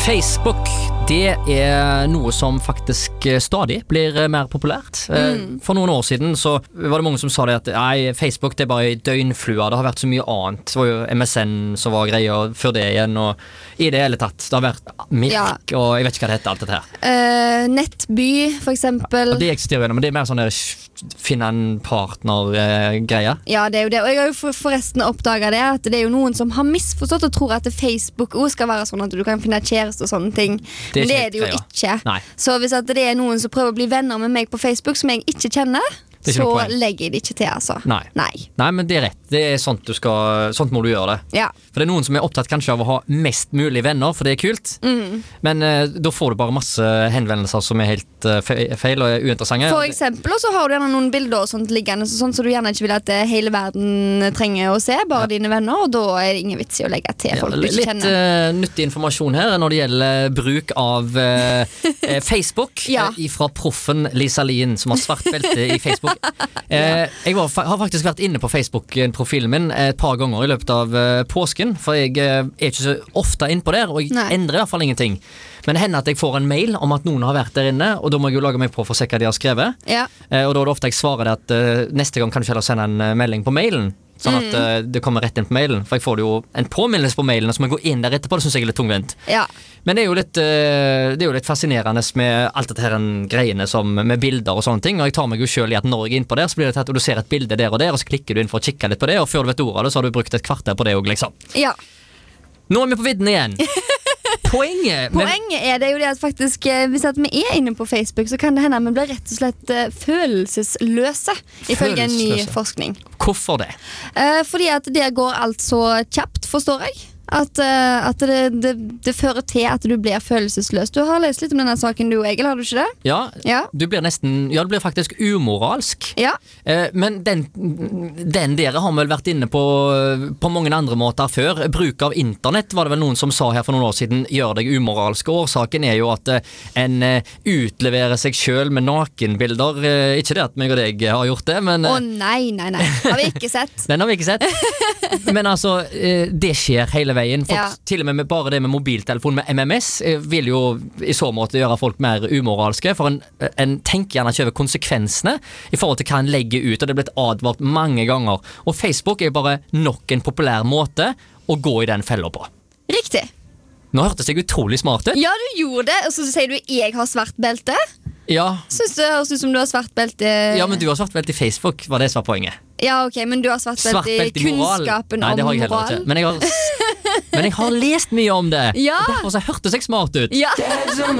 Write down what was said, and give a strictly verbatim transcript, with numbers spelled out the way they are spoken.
Facebook, det er noe som faktisk stadig blir mer populært. Mm. For noen år siden så var det mange som sa det at nei, Facebook det er bare døgnflua, det har vært så mye annet. Det var jo M S N som var greia før det igjen, og i det hele tatt. Det har vært Mirk, ja. Og jeg vet ikke hva det heter alt dette her. Uh, Nettby, for eksempel. Ja, det eksisterer jo, men det er mer sånn der finne en partner-greie. Uh, ja, det er jo det, og jeg har jo forresten oppdaget det, at det er jo noen som har misforstått og tror at Facebook også skal være sånn at du kan finne kjæreste og sånne ting. Det men det er det jo ikke. Nei. Så hvis at det er noen som prøver å bli venner med meg på Facebook som jeg ikke kjenner, så legger jeg det ikke til, altså. Nei. Nei. Nei, men det er rett. Det er sånt du skal, sånt må du gjøre det. Ja. For det er noen som er opptatt kanskje av å ha mest mulig venner, for det er kult. Mm. Men uh, da får du bare masse henvendelser som er helt uh, feil og uinteressante. For eksempel, og så har du gjerne noen bilder og sånt liggende, så sånn så du gjerne ikke vil at hele verden trenger å se, bare ja. Dine venner, og da er det ingen vits i å legge til folk ja, du ikke kjenner. Litt uh, nyttig informasjon her når det gjelder bruk av uh, Facebook ja. uh, fra proffen Lisa Lien, som har svart belte i Facebook. Eh, jeg var, har faktisk vært inne på Facebook-profilen min et par ganger i løpet av uh, påsken, for jeg uh, er ikke så ofte inne på der, og jeg Nei. Endrer i hvert fall ingenting. Men det hender at jeg får en mail om at noen har vært der inne, og da må jeg jo lage meg på for å se hva de har skrevet. Ja. Eh, og da er det ofte jeg svarer det at uh, neste gang kan du ikke heller sende en uh, melding på mailen, sånn at uh, det kommer rett inn på mailen. For jeg får jo en påminnelse på mailen, og så må jeg gå inn der etterpå. Det synes jeg er litt tungvint. Ja. Men det er jo litt, uh, det er jo litt fascinerende med alt dette her greiene som, med bilder og sånne ting. Og jeg tar meg jo selv i at når jeg er inne på der, så blir det tatt, og du ser et bilde der og der, og så klikker du inn for å kikke litt på det, og før du vet ordet av det, så har du brukt et kvarter på det også, liksom. Ja. Nå er vi på vidden igjen. Poenget, Poenget er det jo det at faktisk hvis at vi er inne på Facebook, så kan det hende at vi blir rett og slett uh, følelsesløse, ifølge en ny forskning. Hvorfor det? Uh, fordi at det går alt så kjapt, forstår jeg. At, uh, at det, det, det fører til at du blir følelsesløs. Du har lest litt om denne saken du, Egil, har du ikke det? Ja, ja. Du blir nesten, ja, du blir faktisk umoralsk. Ja. uh, Men den, den dere har vel vært inne på på mange andre måter før. Bruk av internett var det vel noen som sa her for noen år siden gjør deg umoralsk. Årsaken er jo at uh, en uh, utleverer seg selv med nakenbilder. uh, Ikke det at meg og deg har gjort det, men Å uh, oh, nei, nei, nei, har vi ikke sett. Den har vi ikke sett. Men altså, uh, det skjer hele veien. For ja. Til og med, med bare det med mobiltelefon med M M S vil jo i så måte gjøre folk mer umoralske, for en, en tenker gjerne ikke over konsekvensene i forhold til hva en legger ut, og det er blitt advart mange ganger. Og Facebook er jo bare nok en populær måte å gå i den fella på. Riktig. Nå hørtes jeg utrolig smart ut. Ja, du gjorde det, og så sier du jeg har svart belte. Ja. Synes du det høres ut som du har svart belte? Ja, men du har svart belte i Facebook, var det som var poenget. Ja, ok, men du har svart belte, svart belte i kunnskapen Nei, det har jeg om moral. Ikke. Men jeg har Men jeg har lest mye om det. Ja. Derfor så hørtes jeg smart ut. Ja.